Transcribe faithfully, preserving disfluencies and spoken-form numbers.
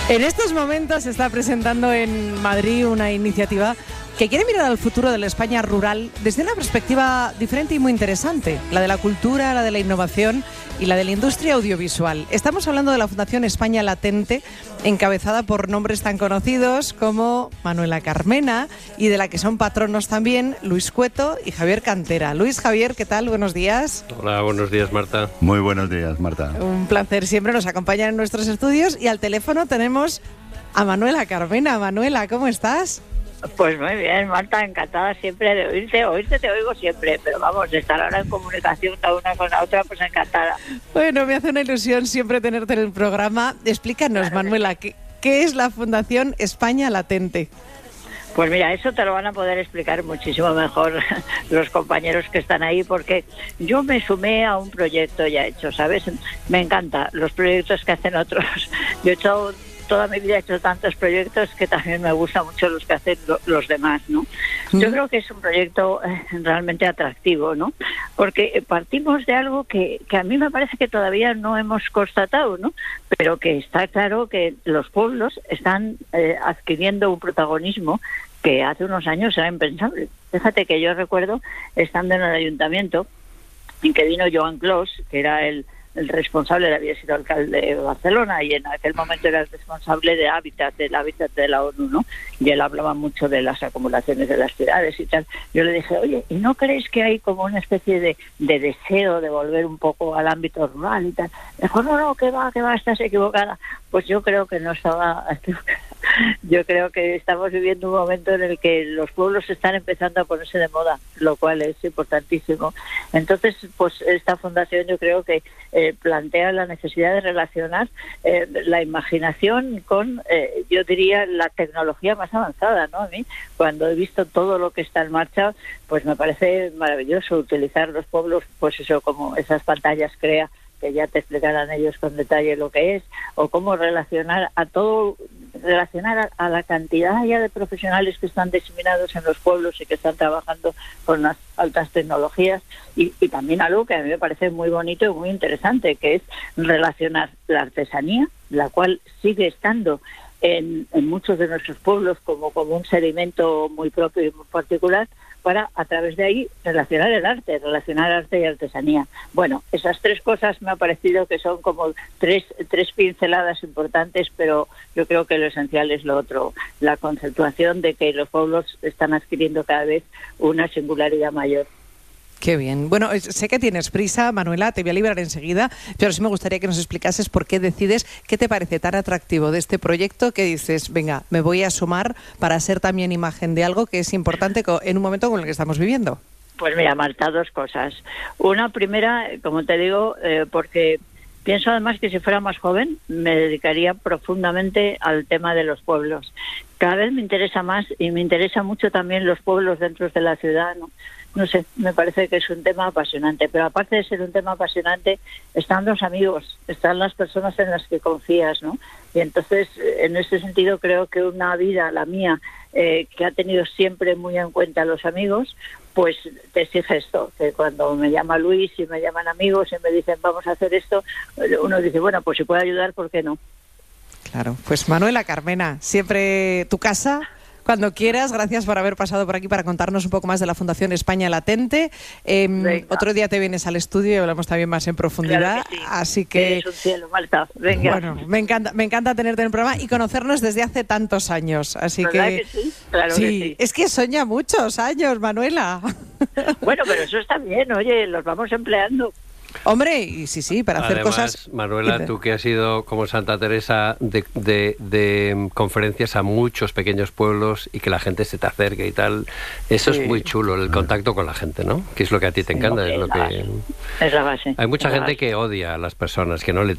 En estos momentos se está presentando en Madrid una iniciativa que quiere mirar al futuro de la España rural desde una perspectiva diferente y muy interesante, la de la cultura, la de la innovación y la de la industria audiovisual. Estamos hablando de la Fundación España Latente, encabezada por nombres tan conocidos como Manuela Carmena y de la que son patronos también Luis Cueto y Javier Cantera. Luis, Javier, ¿qué tal? Buenos días. Hola, buenos días, Marta. Muy buenos días, Marta. Un placer, siempre nos acompañan en nuestros estudios y al teléfono tenemos a Manuela Carmena. Manuela, ¿cómo estás? Pues muy bien, Marta, encantada siempre de oírte. Oírte te oigo siempre, pero vamos, estar ahora en comunicación la una con la otra, pues encantada. Bueno, me hace una ilusión siempre tenerte en el programa. Explícanos, claro, Manuela, ¿qué, ¿qué es la Fundación España Latente? Pues mira, eso te lo van a poder explicar muchísimo mejor los compañeros que están ahí, porque yo me sumé a un proyecto ya hecho, ¿sabes? Me encanta los proyectos que hacen otros. Yo he hecho... Toda mi vida he hecho tantos proyectos que también me gustan mucho los que hacen lo, los demás, ¿no? Mm. Yo creo que es un proyecto eh, realmente atractivo, ¿no? Porque partimos de algo que, que a mí me parece que todavía no hemos constatado, ¿no? Pero que está claro que los pueblos están eh, adquiriendo un protagonismo que hace unos años era impensable. Fíjate que yo recuerdo, estando en el ayuntamiento, en que vino Joan Clos, que era el el responsable, había sido alcalde de Barcelona y en aquel momento era el responsable de hábitat, del hábitat de la ONU, ¿no? Y él hablaba mucho de las acumulaciones de las ciudades y tal. Yo le dije, oye, ¿y no crees que hay como una especie de, de deseo de volver un poco al ámbito rural y tal? Me dijo, no, no, que va, que va, estás equivocada. Pues yo creo que no estaba equivocada. Yo creo que estamos viviendo un momento en el que los pueblos están empezando a ponerse de moda, lo cual es importantísimo. Entonces, pues esta fundación yo creo que eh, plantea la necesidad de relacionar eh, la imaginación con, eh, yo diría, la tecnología más avanzada, ¿no? A mí, cuando he visto todo lo que está en marcha, pues me parece maravilloso utilizar los pueblos, pues eso, como esas pantallas crea, que ya te explicarán ellos con detalle lo que es, o cómo relacionar a todo, relacionar a, a la cantidad ya de profesionales que están diseminados en los pueblos y que están trabajando con las altas tecnologías, y, y también algo que a mí me parece muy bonito y muy interesante, que es relacionar la artesanía, la cual sigue estando en, en muchos de nuestros pueblos como, como un sedimento muy propio y muy particular, para, a través de ahí, relacionar el arte, relacionar arte y artesanía. Bueno, esas tres cosas me ha parecido que son como tres, tres pinceladas importantes, pero yo creo que lo esencial es lo otro, la conceptuación de que los pueblos están adquiriendo cada vez una singularidad mayor. Qué bien. Bueno, sé que tienes prisa, Manuela, te voy a liberar enseguida, pero sí me gustaría que nos explicases por qué decides, qué te parece tan atractivo de este proyecto que dices, venga, me voy a sumar para ser también imagen de algo que es importante en un momento como el que estamos viviendo. Pues mira, Marta, dos cosas. Una primera, como te digo, eh, porque pienso además que si fuera más joven me dedicaría profundamente al tema de los pueblos. Cada vez me interesa más y me interesa mucho también los pueblos dentro de la ciudad, ¿no? No sé, me parece que es un tema apasionante, pero aparte de ser un tema apasionante, están los amigos, están las personas en las que confías, ¿no? Y entonces, en ese sentido, creo que una vida, la mía, eh, que ha tenido siempre muy en cuenta a los amigos, pues te exige esto, que cuando me llama Luis y me llaman amigos y me dicen vamos a hacer esto, uno dice, bueno, pues si puede ayudar, ¿por qué no? Claro, pues Manuela Carmena, siempre tu casa. Cuando quieras, gracias por haber pasado por aquí para contarnos un poco más de la Fundación España Latente. Eh, otro día te vienes al estudio y hablamos también más en profundidad. Claro que sí. Así que eres un cielo, Marta. Venga. Bueno, me encanta, me encanta tenerte en el programa y conocernos desde hace tantos años. Así ¿verdad que, que sí? Claro sí, que sí. Es que son ya muchos años, Manuela. Bueno, pero eso está bien, oye, los vamos empleando. Hombre, y sí, sí, para hacer Además, cosas... Manuela, tú que has ido como Santa Teresa de, de, de conferencias a muchos pequeños pueblos y que la gente se te acerque y tal, eso sí. Es muy chulo, el contacto con la gente, ¿no? Que es lo que a ti te encanta. Sí, es lo la que base. Es la base. Hay mucha la gente base. que odia a las personas, que no le